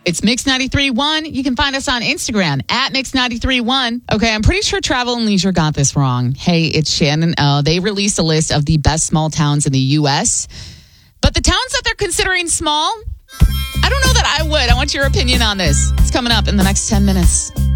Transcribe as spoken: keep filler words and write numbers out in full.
It's Mix ninety-three point one. You can find us on Instagram at Mix ninety-three point one. Okay, I'm pretty sure Travel and Leisure got this wrong. Hey, it's Shannon. Uh, they released a list of the best small towns in the U S, but the towns that they're considering small, I don't know that I would. I want your opinion on this. It's coming up in the next ten minutes.